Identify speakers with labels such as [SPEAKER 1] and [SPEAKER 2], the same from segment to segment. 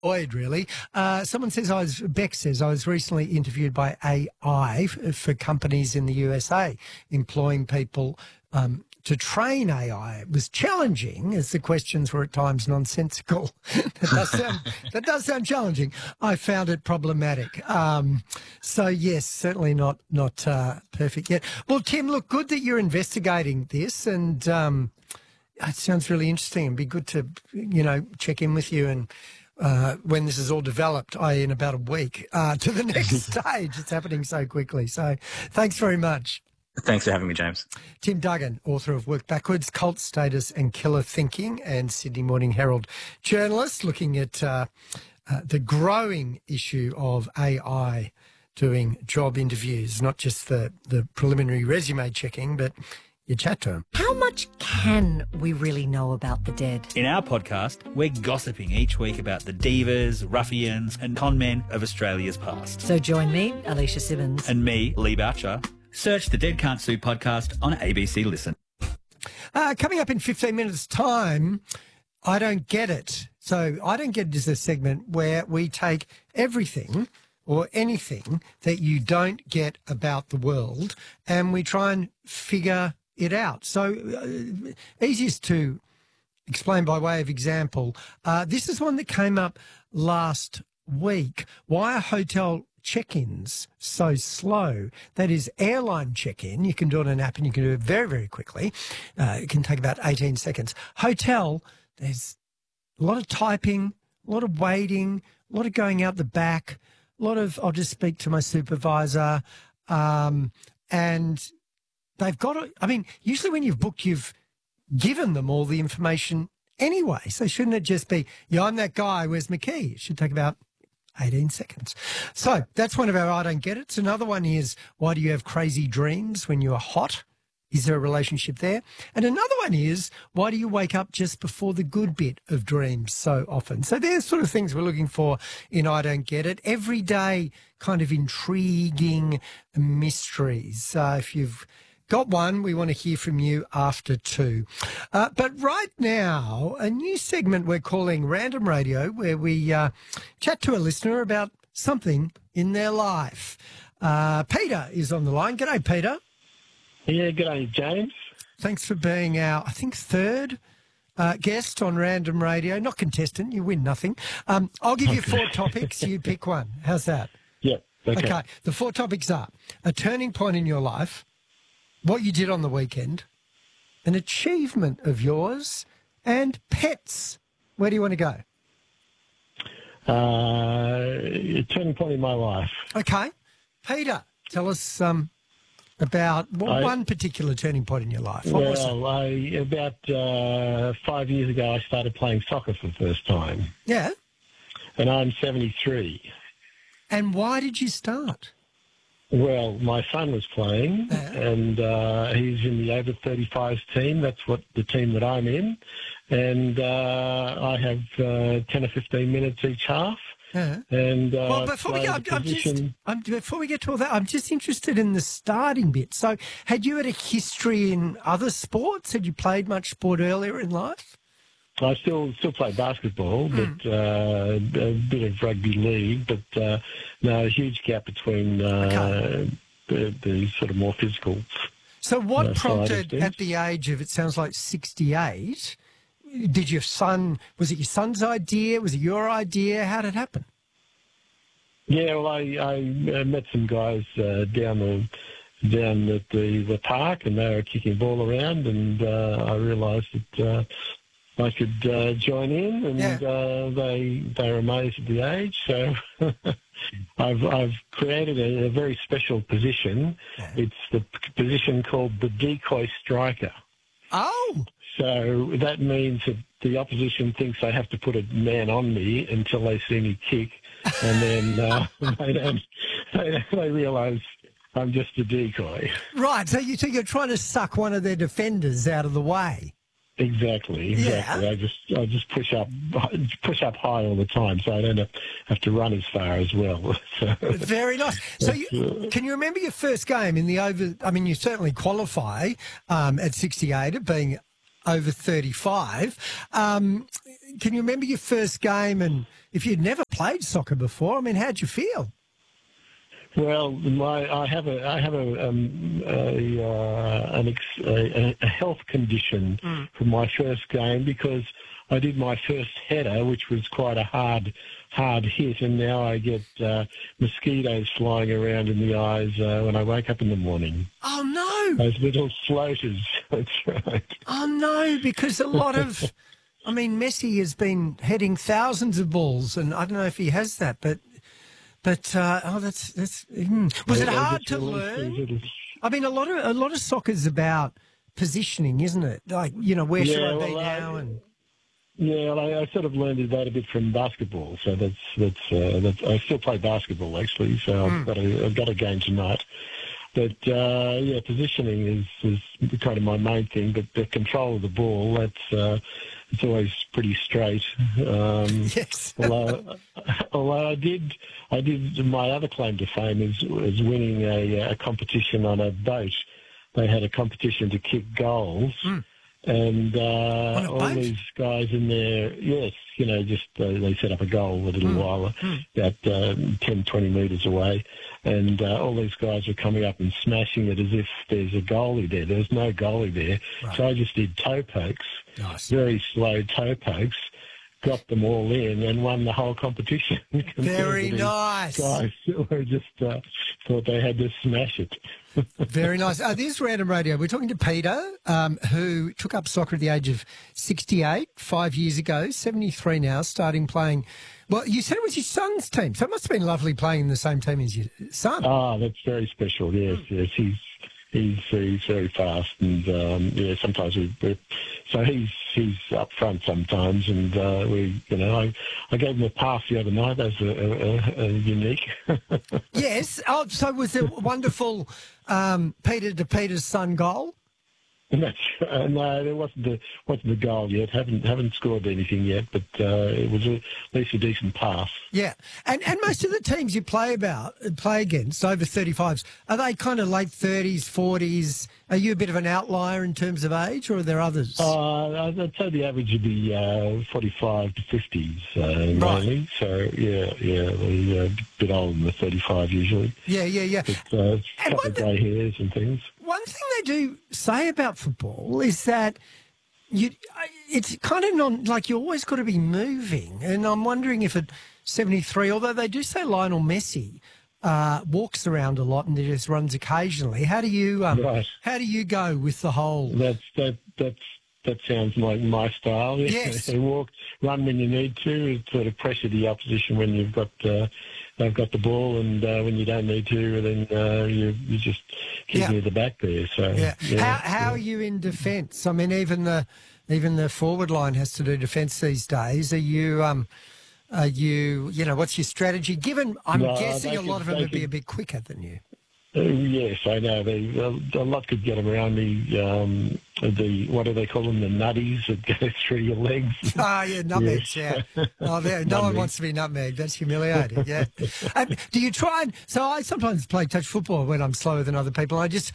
[SPEAKER 1] Oid, really. Someone says Beck says I was recently interviewed by AI for companies in the USA employing people to train AI. It was challenging as the questions were at times nonsensical. That does sound challenging. I found it problematic. So yes, certainly not perfect yet. Well, Tim, look, good that you're investigating this, and it sounds really interesting. It'd be good to check in with you and. When this is all developed, i.e. in about a week, to the next stage. It's happening so quickly. So thanks very much.
[SPEAKER 2] Thanks for having me, James.
[SPEAKER 1] Tim Duggan, author of Work Backwards, Cult Status and Killer Thinking, and Sydney Morning Herald journalist, looking at the growing issue of AI doing job interviews, not just the preliminary resume checking, but you chat to him.
[SPEAKER 3] How much can we really know about the dead?
[SPEAKER 4] In our podcast, we're gossiping each week about the divas, ruffians and con men of Australia's past.
[SPEAKER 3] So join me, Alicia Simmons.
[SPEAKER 4] And me, Lee Boucher. Search the Dead Can't Sue podcast on ABC Listen.
[SPEAKER 1] Coming up in 15 minutes' time, I Don't Get It. So I Don't Get It is a segment where we take everything or anything that you don't get about the world and we try and figure it out. So easiest to explain by way of example, this is one that came up last week. Why are hotel check-ins so slow? That is airline check-in. You can do it on an app and you can do it very, very quickly. It can take about 18 seconds. Hotel, there's a lot of typing, a lot of waiting, a lot of going out the back, a lot of, I'll just speak to my supervisor, and they've got to, usually when you've booked, you've given them all the information anyway. So shouldn't it just be, yeah, I'm that guy, where's my key? It should take about 18 seconds. So that's one of our I Don't Get It. Another one is, why do you have crazy dreams when you are hot? Is there a relationship there? And another one is, why do you wake up just before the good bit of dreams so often? So there's sort of things we're looking for in I Don't Get It. Everyday kind of intriguing mysteries. If you've got one, we want to hear from you after 2. But right now, a new segment we're calling Random Radio, where we chat to a listener about something in their life. Peter is on the line. G'day, Peter.
[SPEAKER 5] Yeah, g'day, James.
[SPEAKER 1] Thanks for being our, I think, third guest on Random Radio. Not contestant, you win nothing. I'll give you 4 topics, you pick one. How's that?
[SPEAKER 5] Yeah, okay.
[SPEAKER 1] The 4 topics are a turning point in your life, what you did on the weekend, an achievement of yours, and pets. Where do you want to go?
[SPEAKER 5] A turning point in my life.
[SPEAKER 1] Okay. Peter, tell us about one particular turning point in your life. What was it?
[SPEAKER 5] About 5 years ago, I started playing soccer for the first time.
[SPEAKER 1] Yeah.
[SPEAKER 5] And I'm 73.
[SPEAKER 1] And why did you start?
[SPEAKER 5] Well, my son was playing, and he's in the over 35s team. That's the team that I'm in. And I have 10 or 15 minutes each half. And
[SPEAKER 1] before we get to all that, I'm just interested in the starting bit. So, had you had a history in other sports? Had you played much sport earlier in life?
[SPEAKER 5] I still play basketball, but a bit of rugby league. But no, a huge gap between the sort of more physical.
[SPEAKER 1] So, what prompted at the age of, it sounds like 68? Was it your son's idea? Was it your idea? How did it happen?
[SPEAKER 5] Yeah, well, I met some guys down at the park, and they were kicking ball around, and I realised that I could join in, and they were amazed at the age. So I've created a very special position. Yeah. It's the position called the decoy striker.
[SPEAKER 1] Oh.
[SPEAKER 5] So that means that the opposition thinks they have to put a man on me until they see me kick, and then they realise I'm just a decoy.
[SPEAKER 1] Right, so you're trying to suck one of their defenders out of the way.
[SPEAKER 5] Exactly.
[SPEAKER 1] Yeah.
[SPEAKER 5] I just push up high all the time, so I don't have to run as far as well. So,
[SPEAKER 1] very nice. So can you remember your first game in the over? I mean, you certainly qualify at 68 of being over 35. Can you remember your first game? And if you'd never played soccer before, I mean, how'd you feel?
[SPEAKER 5] Well, I have a health condition for my first game because I did my first header, which was quite a hard hit, and now I get mosquitoes flying around in the eyes when I wake up in the morning.
[SPEAKER 1] Oh, no.
[SPEAKER 5] Those little floaters. That's right.
[SPEAKER 1] Oh, no, because a lot of... I mean, Messi has been heading thousands of balls, and I don't know if he has that, but that's was it hard to learn? I mean, a lot of soccer's about positioning, isn't it? Like, you know, where should I be now?
[SPEAKER 5] I sort of learned that a bit from basketball. So that's I still play basketball actually. So I've got a game tonight. But positioning is kind of my main thing. But the control of the ball, it's always pretty straight.
[SPEAKER 1] Yes.
[SPEAKER 5] although I did my other claim to fame is winning a competition on a boat. They had a competition to kick goals. And all these guys in there, yes, you know, just they set up a goal a little while, about 10, 20 metres away, and all these guys were coming up and smashing it as if there's a goalie there. There's no goalie there. Right. So I just did toe pokes, very slow toe pokes, got them all in and won the whole competition.
[SPEAKER 1] Very nice.
[SPEAKER 5] Guys were just thought they had to smash it.
[SPEAKER 1] Very nice. This is Random Radio. We're talking to Peter, who took up soccer at the age of 68, 5 years ago, 73 now, starting playing. Well, you said it was your son's team, so it must have been lovely playing in the same team as your son.
[SPEAKER 5] Oh, that's very special, yes. He's very fast, and sometimes so he's up front sometimes, and I gave him a pass the other night. That was a unique.
[SPEAKER 1] Yes. Oh, so was it wonderful Peter to Peter's son goal?
[SPEAKER 5] No, there wasn't a goal yet. Haven't scored anything yet, but it was at least a decent pass.
[SPEAKER 1] Yeah, and most of the teams you play against over 35s, are they kind of late 30s, 40s? Are you a bit of an outlier in terms of age, or are there others?
[SPEAKER 5] I'd say the average would be 45 to 50s mainly. So they're a bit older than the 35 usually.
[SPEAKER 1] Yeah.
[SPEAKER 5] But, a couple of grey hairs and things.
[SPEAKER 1] One thing they do say about football is that it's kind of not like you always got to be moving. And I'm wondering if at 73, although they do say Lionel Messi walks around a lot and he just runs occasionally. How do you how do you go with the whole?
[SPEAKER 5] That sounds like my style.
[SPEAKER 1] Yes.
[SPEAKER 5] You run when you need to, sort of pressure the opposition when you've got they've got the ball, and when you don't need to, then you just keep near the back there. So
[SPEAKER 1] how are you in defence? I mean, even the forward line has to do defence these days. Are you what's your strategy? Given I'm guessing a lot of them would be a bit quicker than you.
[SPEAKER 5] Yes, I know. A lot could get around the what do they call them? The nutties that go through your legs.
[SPEAKER 1] Oh, yeah, nutmegs, yeah. Oh, no one wants to be nutmegged. That's humiliating, yeah. Do you try and... So I sometimes play touch football when I'm slower than other people. I just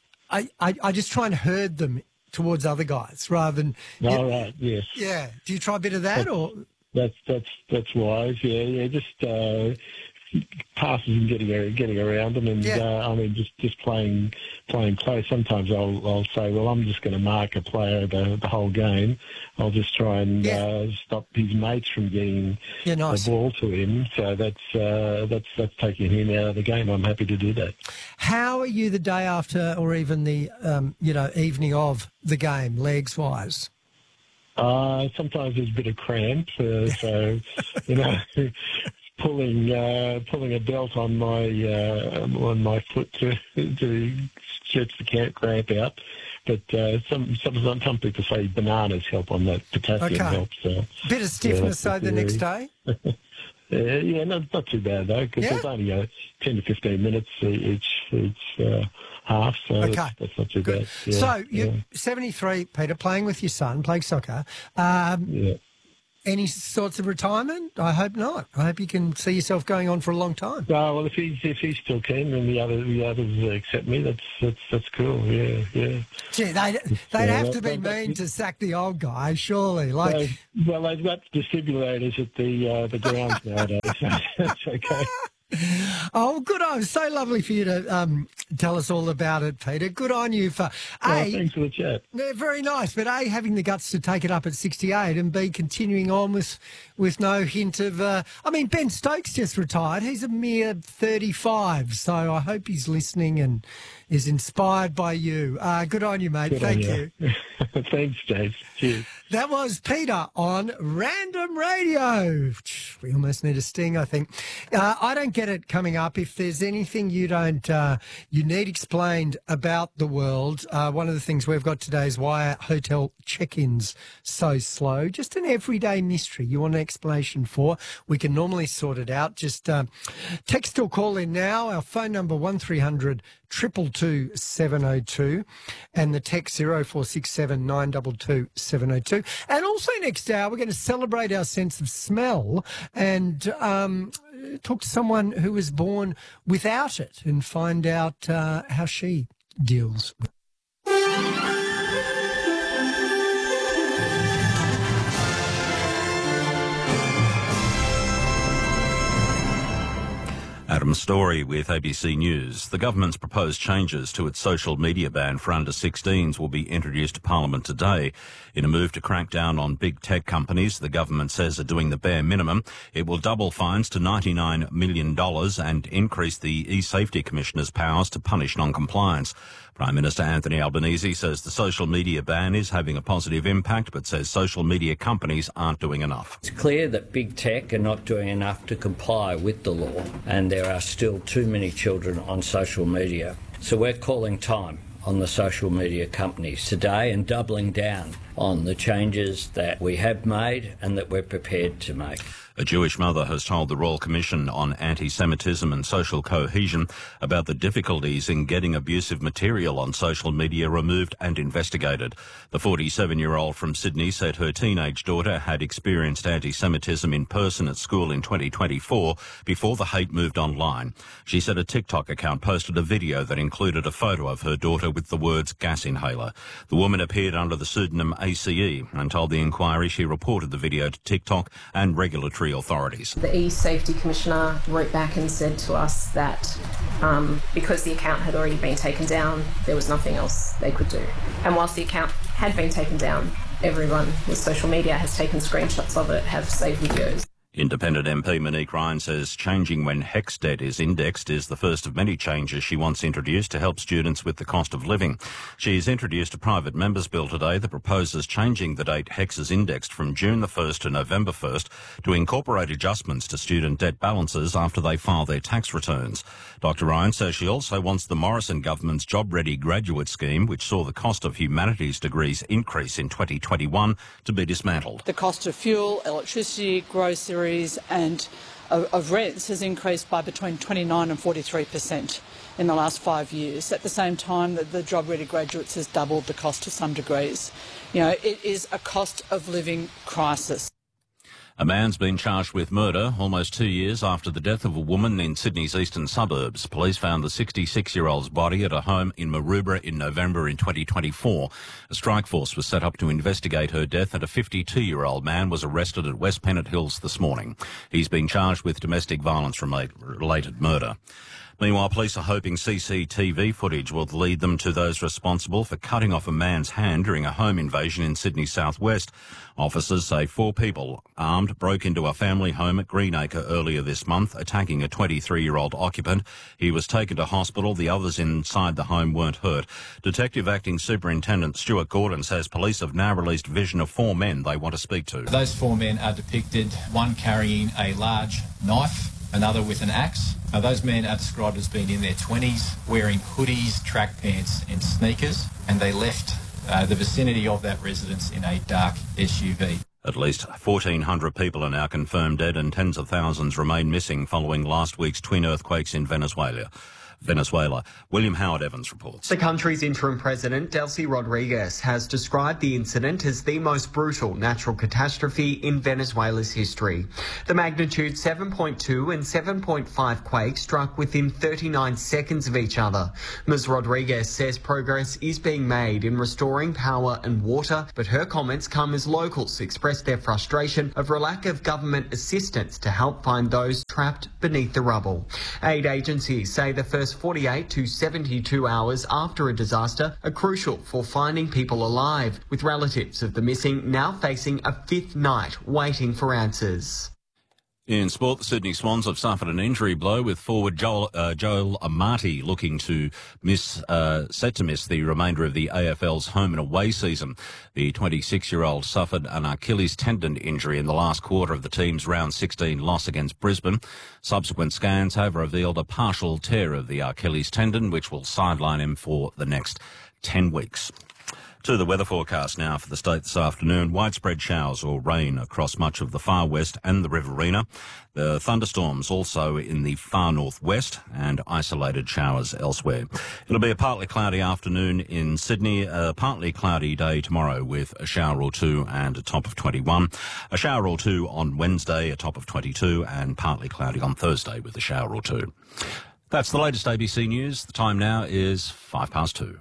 [SPEAKER 1] try and herd them towards other guys rather than...
[SPEAKER 5] Right, yes.
[SPEAKER 1] Yeah. Do you try a bit of that or...
[SPEAKER 5] That's wise, yeah. Just... passes and getting around them, and I mean just playing close. Sometimes I'll say, well, I'm just going to mark a player the whole game. I'll just try and stop his mates from getting the ball to him. So that's taking him out of the game. I'm happy to do that.
[SPEAKER 1] How are you the day after, or even the evening of the game, legs wise?
[SPEAKER 5] Sometimes there's a bit of cramp, so pulling a belt on my foot to stretch the cramp out. But some people say bananas help on that. Potassium helps.
[SPEAKER 1] Bit of stiffness the next day.
[SPEAKER 5] Not too bad though, because there's only 10 to 15 minutes each half, so that's not too bad. Yeah,
[SPEAKER 1] so you're 73, Peter, playing with your son, playing soccer. any sorts of retirement? I hope not. I hope you can see yourself going on for a long time.
[SPEAKER 5] Well, if he's still keen and the others accept me, that's cool. Yeah.
[SPEAKER 1] Gee, they'd have to be mean to sack the old guy, surely. Like,
[SPEAKER 5] well, they've got defibrillators at the grounds nowadays, so that's okay.
[SPEAKER 1] Oh, good on. So lovely for you to tell us all about it, Peter. Good on you for
[SPEAKER 5] thanks for the chat.
[SPEAKER 1] Yeah, very nice, but A, having the guts to take it up at 68, and B, continuing on with no hint of... Ben Stokes just retired. He's a mere 35, so I hope he's listening and is inspired by you. Good on you, mate. Thank you.
[SPEAKER 5] Thanks, James. Cheers.
[SPEAKER 1] That was Peter on Random Radio. We almost need a sting, I think. I don't get it coming up. If there's anything you need explained about the world, one of the things we've got today is why hotel check-ins so slow. Just an everyday mystery you want an explanation for. We can normally sort it out. Just text or call in now. Our phone number 1300 222 702 and the text 0467 922 702. And also next hour, we're going to celebrate our sense of smell and talk to someone who was born without it and find out how she deals with it.
[SPEAKER 2] Adam Story with ABC News. The government's proposed changes to its social media ban for under 16s will be introduced to Parliament today. In a move to crack down on big tech companies the government says are doing the bare minimum, it will double fines to $99 million and increase the eSafety Commissioner's powers to punish non-compliance. Prime Minister Anthony Albanese says the social media ban is having a positive impact, but says social media companies aren't doing enough.
[SPEAKER 6] It's clear that big tech are not doing enough to comply with the law, and there are still too many children on social media. So we're calling time on the social media companies today and doubling down on the changes that we have made and that we're prepared to make.
[SPEAKER 2] A Jewish mother has told the Royal Commission on Anti-Semitism and Social Cohesion about the difficulties in getting abusive material on social media removed and investigated. The 47-year-old from Sydney said her teenage daughter had experienced anti-Semitism in person at school in 2024 before the hate moved online. She said a TikTok account posted a video that included a photo of her daughter with the words gas inhaler. The woman appeared under the pseudonym ACE and told the inquiry she reported the video to TikTok and regulatory authorities.
[SPEAKER 7] The eSafety Commissioner wrote back and said to us that because the account had already been taken down, there was nothing else they could do. And whilst the account had been taken down, everyone with social media has taken screenshots of it, have saved videos.
[SPEAKER 2] Independent MP Monique Ryan says changing when HECS debt is indexed is the first of many changes she wants introduced to help students with the cost of living. She's introduced a private members bill today that proposes changing the date HECS is indexed from June the 1st to November 1st to incorporate adjustments to student debt balances after they file their tax returns. Dr Ryan says she also wants the Morrison government's Job Ready graduate scheme, which saw the cost of humanities degrees increase in 2021, to be dismantled.
[SPEAKER 8] The cost of fuel, electricity, groceries and of rents has increased by between 29 and 43% in the last 5 years. At the same time that the Job Ready graduates has doubled the cost to some degrees. It is a cost of living crisis.
[SPEAKER 2] A man's been charged with murder almost 2 years after the death of a woman in Sydney's eastern suburbs. Police found the 66-year-old's body at a home in Maroubra in November in 2024. A strike force was set up to investigate her death, and a 52-year-old man was arrested at West Pennant Hills this morning. He's been charged with domestic violence-related murder. Meanwhile, police are hoping CCTV footage will lead them to those responsible for cutting off a man's hand during a home invasion in Sydney's southwest. Officers say 4 people armed broke into a family home at Greenacre earlier this month, attacking a 23-year-old occupant. He was taken to hospital. The others inside the home weren't hurt. Detective Acting Superintendent Stuart Gordon says police have now released vision of 4 men they want to speak to.
[SPEAKER 9] Those 4 men are depicted, one carrying a large knife, another with an axe. Those men are described as being in their 20s, wearing hoodies, track pants and sneakers, and they left the vicinity of that residence in a dark SUV.
[SPEAKER 2] At least 1,400 people are now confirmed dead and tens of thousands remain missing following last week's twin earthquakes in Venezuela. Venezuela. William Howard Evans reports.
[SPEAKER 10] The country's interim president, Delcy Rodriguez, has described the incident as the most brutal natural catastrophe in Venezuela's history. The magnitude 7.2 and 7.5 quakes struck within 39 seconds of each other. Ms. Rodriguez says progress is being made in restoring power and water, but her comments come as locals express their frustration over a lack of government assistance to help find those trapped beneath the rubble. Aid agencies say the first 48 to 72 hours after a disaster are crucial for finding people alive, with relatives of the missing now facing a fifth night waiting for answers.
[SPEAKER 2] In sport, the Sydney Swans have suffered an injury blow, with forward Joel Amati looking to set to miss the remainder of the AFL's home and away season. The 26-year-old suffered an Achilles tendon injury in the last quarter of the team's round 16 loss against Brisbane. Subsequent scans have revealed a partial tear of the Achilles tendon, which will sideline him for the next 10 weeks. To the weather forecast now for the state this afternoon. Widespread showers or rain across much of the far west and the Riverina. The thunderstorms also in the far northwest and isolated showers elsewhere. It'll be a partly cloudy afternoon in Sydney, a partly cloudy day tomorrow with a shower or two and a top of 21. A shower or two on Wednesday, a top of 22, and partly cloudy on Thursday with a shower or two. That's the latest ABC News. The time now is 2:05.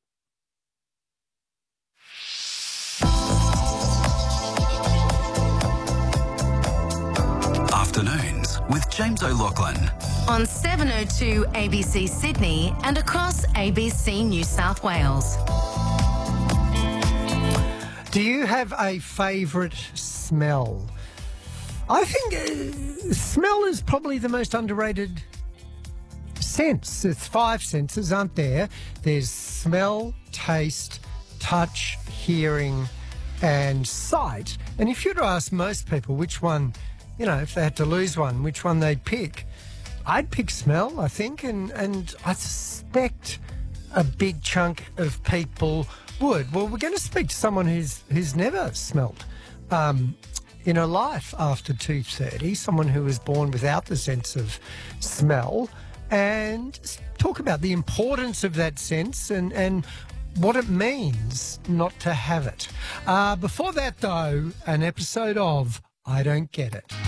[SPEAKER 11] Afternoons with James O'Loughlin
[SPEAKER 12] on 702 ABC Sydney and across ABC New South Wales.
[SPEAKER 1] Do you have a favourite smell? I think smell is probably the most underrated sense. There's 5 senses, aren't there? There's smell, taste, touch, hearing and sight. And if you were to ask most people which one, you know, if they had to lose one, which one they'd pick, I'd pick smell, I think, and I suspect a big chunk of people would. Well, we're going to speak to someone who's never smelt in her life after 2:30, someone who was born without the sense of smell, and talk about the importance of that sense and what it means not to have it. Before that, though, an episode of I Don't Get It.